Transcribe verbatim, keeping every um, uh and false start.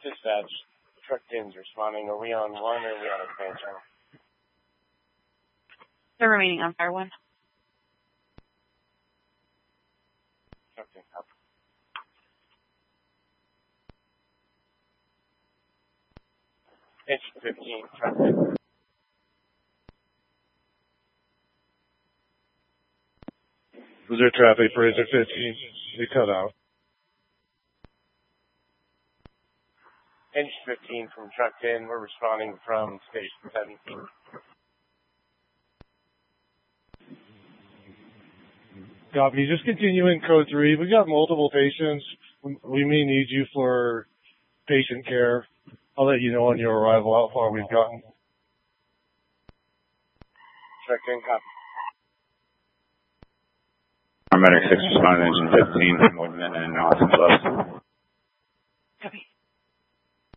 Dispatch, truck ten's responding. Are we on one or are we on a command channel? They're remaining on fire one. Truck ten, copy. Engine fifteen, truck ten. Was there traffic for engine fifteen? We cut out. Engine fifteen from truck ten. We're responding from station seventeen. Copy. Just continue in code three. We got multiple patients. We, we may need you for patient care. I'll let you know on your arrival how far we've gotten. Truck ten, copy. Paramedic six responding engine fifteen, one minute and Austin close. Copy.